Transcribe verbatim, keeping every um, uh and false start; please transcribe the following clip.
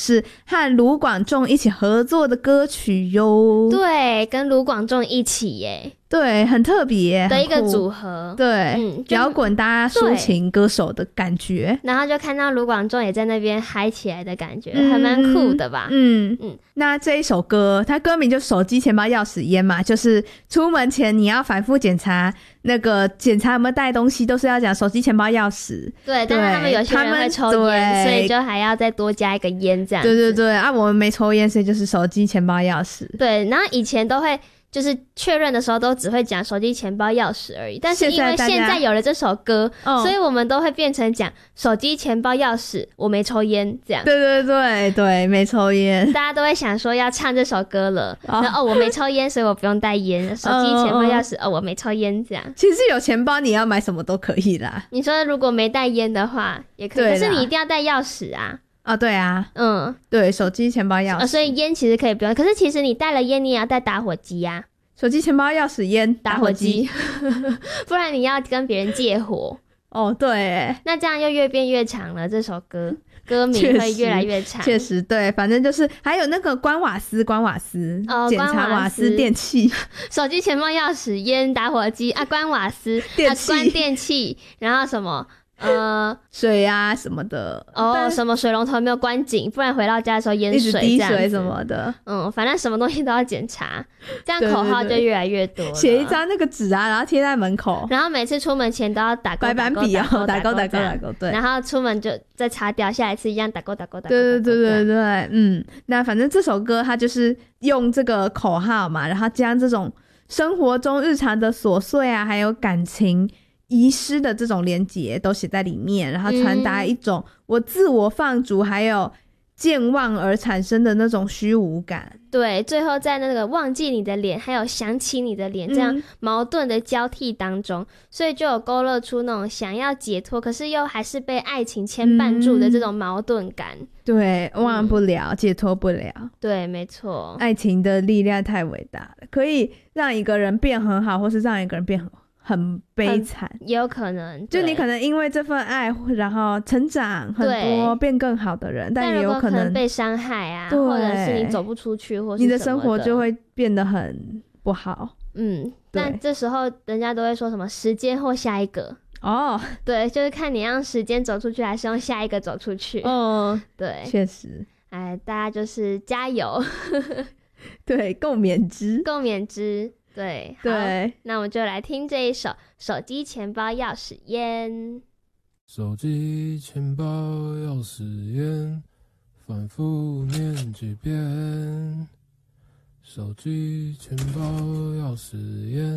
是和卢广仲一起合作的歌曲哟。 对，跟卢广仲一起耶， 对，很特别的一个组合。 对， 嗯， 摇滚搭抒情歌手的感觉。 然后就看到卢广仲也在那边嗨起来的感觉，嗯、还蛮酷的吧？ 嗯嗯。那这一首歌，它歌名就手机、钱包、钥匙、烟嘛，就是出门前你要反复检查，那个检查有没有带东西，都是要讲手机、钱包、钥匙。 对，但是他们有些人会抽烟，所以就还要再多加一个烟这样子。 对对对，啊，我们没抽烟，所以就是手机、钱包、钥匙。 对，然后以前都会。就是确认的时候都只会讲手机、钱包、钥匙而已，但是因为现在有了这首歌，哦、所以我们都会变成讲手机、钱包、钥匙，我没抽烟这样。 对对对对，没抽烟， 大家都会想说要唱这首歌了，哦然后哦我没抽烟，所以我不用带烟。手机、钱包、钥匙，哦我没抽烟这样。 其实有钱包，你要买什么都可以啦。 你说如果没带烟的话也可以，可是你一定要带钥匙啊。 哦，对啊，嗯，对，手机、钱包、钥匙、 呃，所以烟其实可以不用，可是其实你带了烟，你也要带打火机啊。 手机、钱包、钥匙、烟、 打火机，不然你要跟别人借火。 哦，对， 那这样又越变越长了。这首歌歌名会越来越长。 确实，对，反正就是还有那个关瓦斯，关瓦斯，哦，检查瓦斯电器， 手机、钱包、钥匙、烟、打火机啊，关瓦斯， 电器、 啊、关电器，然后什么？呃， 水啊什么的哦，什么水龙头没有关紧，不然回到家的时候淹水，一直滴水什么的。 嗯，反正什么东西都要检查，这样口号就越来越多了。 写一张那个纸啊，然后贴在门口， 然后每次出门前都要打勾白板笔哦，打勾打勾打勾，对。 然后出门就再擦掉，下一次一样打勾打勾打勾。 对对对对对，嗯，那反正这首歌它就是用这个口号嘛，然后将这种生活中日常的琐碎啊，还有感情遗失的这种连结都写在里面，然后传达一种我自我放逐还有健忘而产生的那种虚无感。 对，最后在那个忘记你的脸还有想起你的脸这样矛盾的交替当中、嗯、所以就有勾勒出那种想要解脱可是又还是被爱情牵绊住的这种矛盾感、嗯、 对，忘不了、嗯、解脱不了。 对，没错， 爱情的力量太伟大了，可以让一个人变很好，或是让一个人变很很悲惨， 也有可能， 就你可能因为这份爱然后成长很多变更好的人，但也有可能, 可能被伤害啊，或者是你走不出去，或是你的生活就会变得很不好。 嗯，但这时候人家都会说什么时间或下一个哦， 对，就是看你让时间走出去还是用下一个走出去。 哦， 对， 确实， 哎，大家就是加油对，共勉之共勉之。对对， 那我们就来听这一首手机、钱包、钥匙、烟。 手机、钱包、钥匙、烟，反复念几遍。手机、钱包、钥匙、烟，